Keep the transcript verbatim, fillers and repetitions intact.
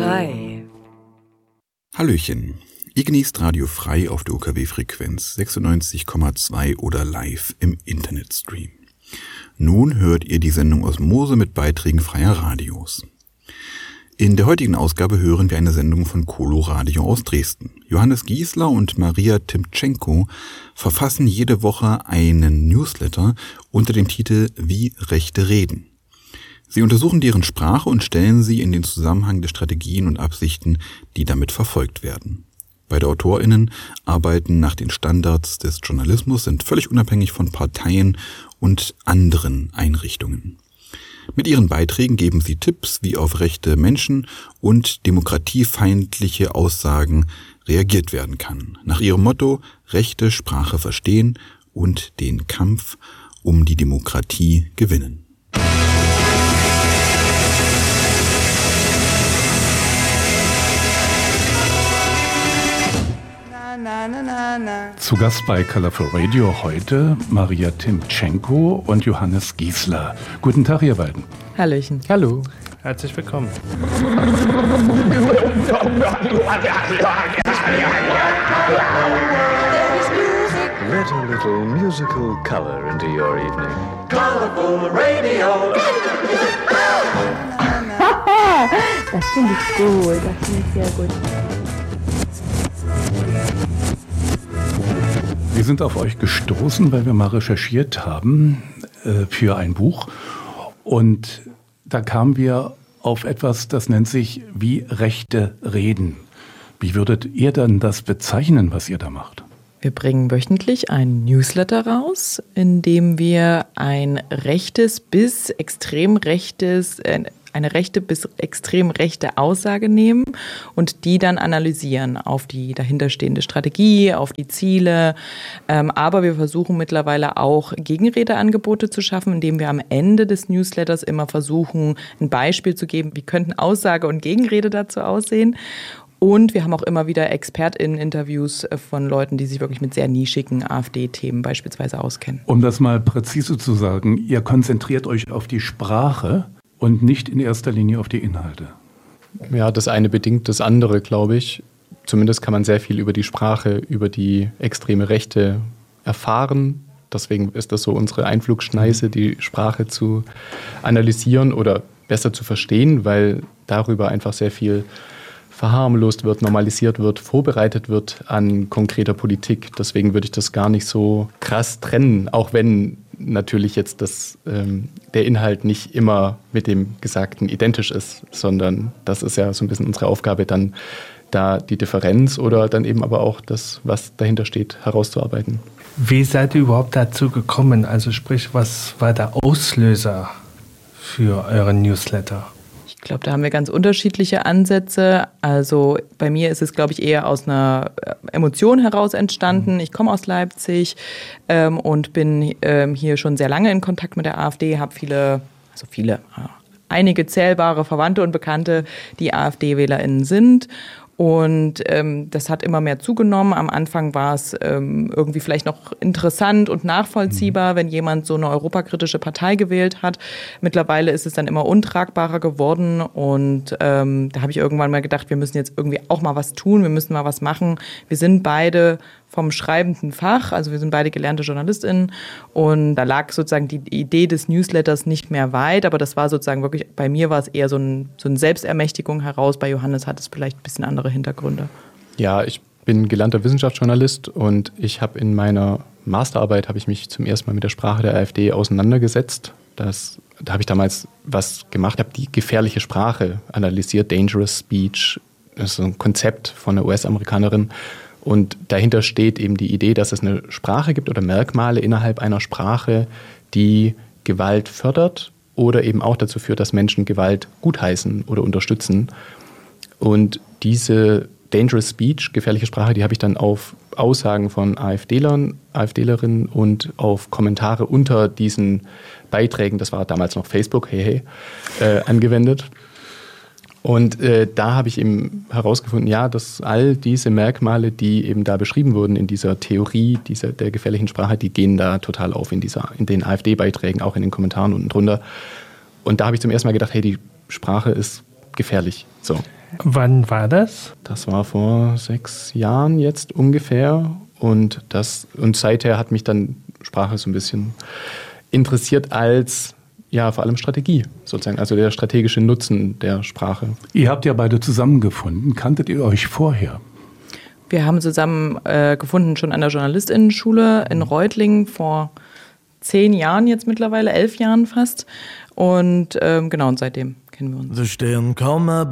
Frei. Hallöchen. Ihr genießt Radio Frei auf der U K W-Frequenz sechsundneunzig Komma zwei oder live im Internetstream. Nun hört ihr die Sendung Osmose mit Beiträgen freier Radios. In der heutigen Ausgabe hören wir eine Sendung von Coloradio aus Dresden. Johannes Giesler und Maria Timtschenko verfassen jede Woche einen Newsletter unter dem Titel Wie Rechte reden. Sie untersuchen deren Sprache und stellen sie in den Zusammenhang der Strategien und Absichten, die damit verfolgt werden. Beide AutorInnen arbeiten nach den Standards des Journalismus, sind völlig unabhängig von Parteien und anderen Einrichtungen. Mit ihren Beiträgen geben sie Tipps, wie auf rechte Menschen und demokratiefeindliche Aussagen reagiert werden kann. Nach ihrem Motto: rechte Sprache verstehen und den Kampf um die Demokratie gewinnen. Zu Gast bei Colorful Radio heute Maria Timtschenko und Johannes Giesler. Guten Tag, ihr beiden. Hallöchen. Hallo. Herzlich willkommen. Let a little musical color into your evening. Colorful Radio. Das finde ich gut, das finde ich sehr gut. Wir sind auf euch gestoßen, weil wir mal recherchiert haben äh, für ein Buch. Und da kamen wir auf etwas, das nennt sich Wie Rechte reden. Wie würdet ihr dann das bezeichnen, was ihr da macht? Wir bringen wöchentlich einen Newsletter raus, in dem wir ein rechtes bis extrem rechtes, äh, eine rechte bis extrem rechte Aussage nehmen und die dann analysieren auf die dahinterstehende Strategie, auf die Ziele. Ähm, aber wir versuchen mittlerweile auch Gegenredeangebote zu schaffen, indem wir am Ende des Newsletters immer versuchen, ein Beispiel zu geben, wie könnten Aussage und Gegenrede dazu aussehen. Und wir haben auch immer wieder ExpertInnen-Interviews von Leuten, die sich wirklich mit sehr nischigen AfD-Themen beispielsweise auskennen. Um das mal präzise zu sagen, ihr konzentriert euch auf die Sprache und nicht in erster Linie auf die Inhalte. Ja, das eine bedingt das andere, glaube ich. Zumindest kann man sehr viel über die Sprache, über die extreme Rechte erfahren. Deswegen ist das so unsere Einflugschneise, die Sprache zu analysieren oder besser zu verstehen, weil darüber einfach sehr viel verharmlost wird, normalisiert wird, vorbereitet wird an konkreter Politik. Deswegen würde ich das gar nicht so krass trennen, auch wenn natürlich jetzt das, ähm, der Inhalt nicht immer mit dem Gesagten identisch ist, sondern das ist ja so ein bisschen unsere Aufgabe, dann da die Differenz oder dann eben aber auch das, was dahinter steht, herauszuarbeiten. Wie seid ihr überhaupt dazu gekommen? Also sprich, was war der Auslöser für euren Newsletter? Ich glaube, da haben wir ganz unterschiedliche Ansätze. Also bei mir ist es, glaube ich, eher aus einer Emotion heraus entstanden. Ich komme aus Leipzig ähm, und bin ähm, hier schon sehr lange in Kontakt mit der AfD, habe viele, also viele, äh, einige zählbare Verwandte und Bekannte, die AfD-WählerInnen sind. Und ähm, das hat immer mehr zugenommen. Am Anfang war es ähm, irgendwie vielleicht noch interessant und nachvollziehbar, wenn jemand so eine europakritische Partei gewählt hat. Mittlerweile ist es dann immer untragbarer geworden. Und ähm, da habe ich irgendwann mal gedacht, wir müssen jetzt irgendwie auch mal was tun. Wir müssen mal was machen. Wir sind beide vom schreibenden Fach, also wir sind beide gelernte JournalistInnen und da lag sozusagen die Idee des Newsletters nicht mehr weit, aber das war sozusagen wirklich, bei mir war es eher so, ein, so eine Selbstermächtigung heraus, bei Johannes hat es vielleicht ein bisschen andere Hintergründe. Ja, ich bin gelernter Wissenschaftsjournalist und ich habe in meiner Masterarbeit habe ich mich zum ersten Mal mit der Sprache der AfD auseinandergesetzt. Das, da habe ich damals was gemacht, habe die gefährliche Sprache analysiert, Dangerous Speech, das ist so ein Konzept von einer U S-Amerikanerin. Und dahinter steht eben die Idee, dass es eine Sprache gibt oder Merkmale innerhalb einer Sprache, die Gewalt fördert oder eben auch dazu führt, dass Menschen Gewalt gutheißen oder unterstützen. Und diese Dangerous Speech, gefährliche Sprache, die habe ich dann auf Aussagen von AfDlern, AfDlerinnen und auf Kommentare unter diesen Beiträgen, das war damals noch Facebook, hey, hey, äh, angewendet. Und äh, da habe ich eben herausgefunden, ja, dass all diese Merkmale, die eben da beschrieben wurden in dieser Theorie dieser, der gefährlichen Sprache, die gehen da total auf in, dieser, in den AfD-Beiträgen, auch in den Kommentaren unten drunter. Und da habe ich zum ersten Mal gedacht, hey, die Sprache ist gefährlich. So. Wann war das? Das war vor sechs Jahren jetzt ungefähr. Und, das, und seither hat mich dann Sprache so ein bisschen interessiert als, ja, vor allem Strategie sozusagen, also der strategische Nutzen der Sprache. Ihr habt ja beide zusammengefunden. Kanntet ihr euch vorher? Wir haben zusammen äh, gefunden schon an der Journalistinnenschule in Reutlingen vor zehn Jahren jetzt mittlerweile, elf Jahren fast. Und ähm, genau, und seitdem kennen wir uns. The Stern komme